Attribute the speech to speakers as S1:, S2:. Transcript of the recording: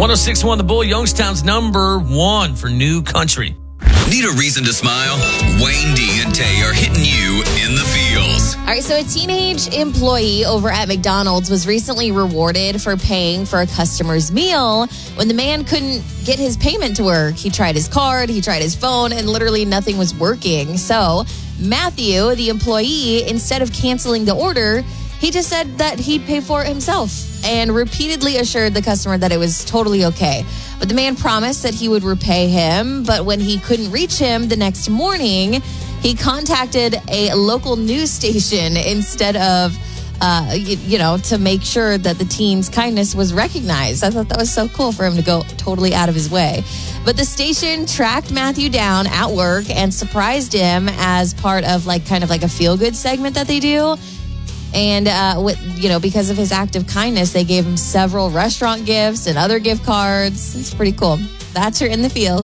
S1: 106.1 The Bull, Youngstown's number one for new country.
S2: Need a reason to smile? Wayne D and Tay are hitting you in the feels.
S3: All right, so a teenage employee over at McDonald's was recently rewarded for paying for a customer's meal when the man couldn't get his payment to work. He tried his card, he tried his phone, and literally nothing was working. So Matthew, the employee, instead of canceling the order, he just said that he'd pay for it himself and repeatedly assured the customer that it was totally okay. But the man promised that he would repay him, but when he couldn't reach him the next morning, he contacted a local news station instead of, to make sure that the teen's kindness was recognized. I thought that was so cool for him to go totally out of his way. But the station tracked Matthew down at work and surprised him as part of kind of a feel-good segment that they do. And, because of his act of kindness, they gave him several restaurant gifts and other gift cards. It's pretty cool. That's your In the Field.